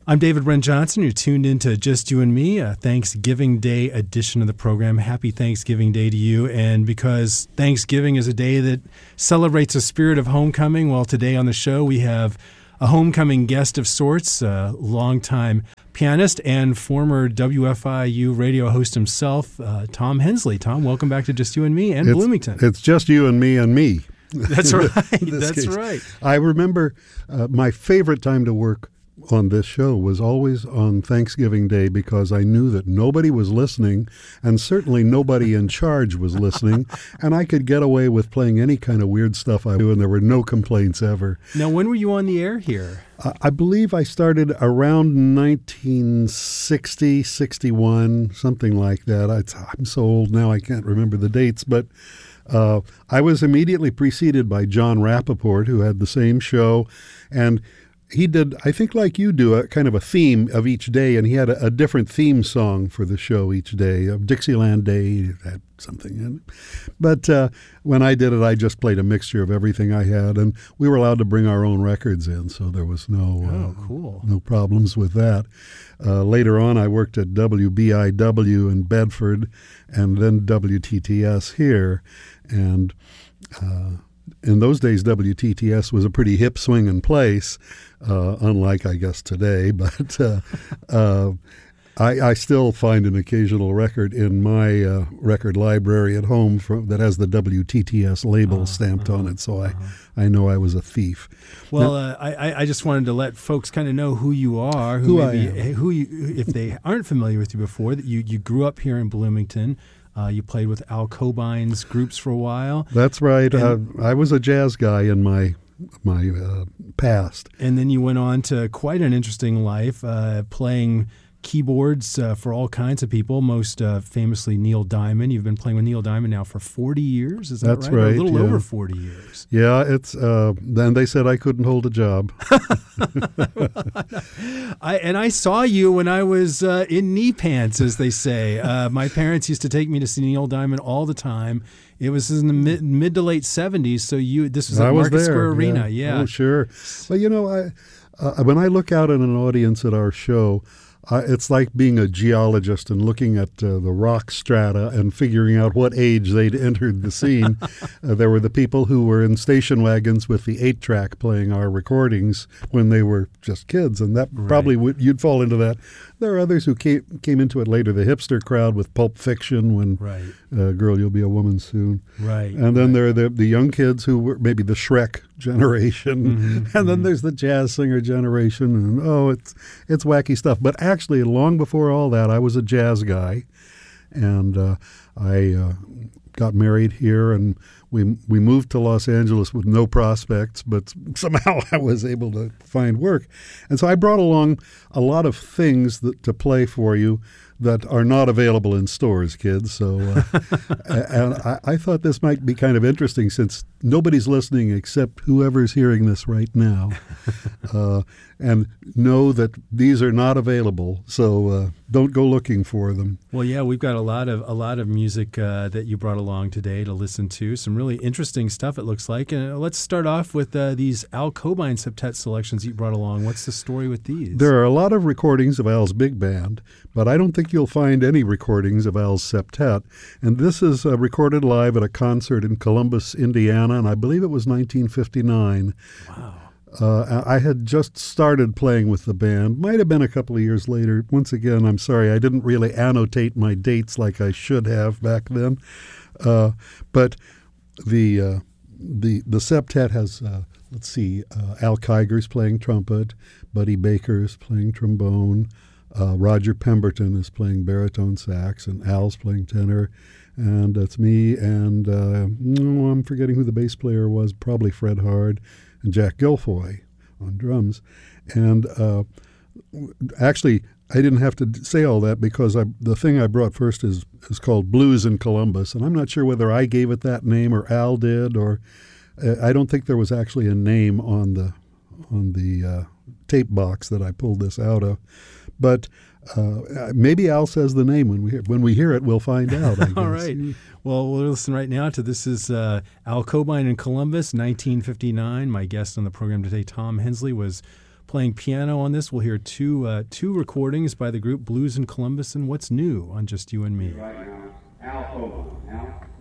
I'm David Brent Johnson. You're tuned into Just You and Me, a Thanksgiving Day edition of the program. Happy Thanksgiving Day to you. And because Thanksgiving is a day that celebrates the spirit of homecoming, well, today on the show we have a homecoming guest of sorts, a longtime pianist and former WFIU radio host himself, Tom Hensley. Tom, welcome back to Just You and Me and Bloomington. It's Just You and Me and me. That's right. That's right. I remember my favorite time to work on this show was always on Thanksgiving Day because I knew that nobody was listening and certainly nobody in charge was listening, and I could get away with playing any kind of weird stuff I do, and there were no complaints ever. Now, when were you on the air here? I believe I started around 1960, 61, something like that. I'm so old now I can't remember the dates, but I was immediately preceded by John Rappaport, who had the same show, and he did, I think like you do, a kind of a theme of each day, and he had a different theme song for the show each day. Dixieland Day had something in it. But when I did it, I just played a mixture of everything I had, and we were allowed to bring our own records in, so there was no problems with that. Later on, I worked at WBIW in Bedford, and then WTTS here, and in those days, WTTS was a pretty hip swinging place, unlike, I guess, today. But I still find an occasional record in my record library at home that has the WTTS label stamped on it, so I know I was a thief. Well, now, I just wanted to let folks kind of know who you are, if they aren't familiar with you before, that you grew up here in Bloomington. You played with Al Cobine's groups for a while. That's right. I was a jazz guy in my past. And then you went on to quite an interesting life, playing keyboards for all kinds of people, most famously Neil Diamond. You've been playing with Neil Diamond now for 40 years, is that right? That's right. A little over 40 years. Yeah, it's then they said I couldn't hold a job. I saw you when I was in knee pants, as they say. My parents used to take me to see Neil Diamond all the time. It was in the mid to late 70s, so this was at Market Square Arena. Yeah. Oh, sure. Well, when I look out at an audience at our show, it's like being a geologist and looking at the rock strata and figuring out what age they'd entered the scene. There were the people who were in station wagons with the 8-track playing our recordings when they were just kids, and that probably you'd fall into that. There are others who came into it later, the hipster crowd with Pulp Fiction, when Girl, You'll Be a Woman Soon. Right. And then there are the young kids who were maybe the Shrek generation, and then there's the jazz singer generation, and it's wacky stuff. But actually, long before all that, I was a jazz guy, and I got married here, and we moved to Los Angeles with no prospects, but somehow I was able to find work. And so I brought along a lot of things to play for you that are not available in stores, kids. So and I thought this might be kind of interesting since nobody's listening except whoever's hearing this right now. And know that these are not available, so don't go looking for them. Well, yeah, we've got a lot of music that you brought along today to listen to. Some really interesting stuff, it looks like. And let's start off with these Al Cobine septet selections you brought along. What's the story with these? There are a lot of recordings of Al's big band, but I don't think you'll find any recordings of Al's septet. And this is recorded live at a concert in Columbus, Indiana, and I believe it was 1959. Wow. I had just started playing with the band. Might have been a couple of years later. Once again, I'm sorry, I didn't really annotate my dates like I should have back then. But the septet has, Al Kiger's playing trumpet, Buddy Baker's playing trombone, Roger Pemberton is playing baritone sax, and Al's playing tenor, and that's me, and I'm forgetting who the bass player was, probably Fred Hard, and Jack Guilfoyle on drums. And actually, I didn't have to say all that because the thing I brought first is called Blues in Columbus, and I'm not sure whether I gave it that name or Al did, or I don't think there was actually a name on the tape box that I pulled this out of. But maybe Al says the name when we hear it. We'll find out, I guess. All right. Well, we'll listen right now to this is Al Cobine in Columbus, 1959. My guest on the program today, Tom Hensley, was playing piano on this. We'll hear two recordings by the group Blues in Columbus and What's New on Just You and Me. Right now, Al Hogan. Al?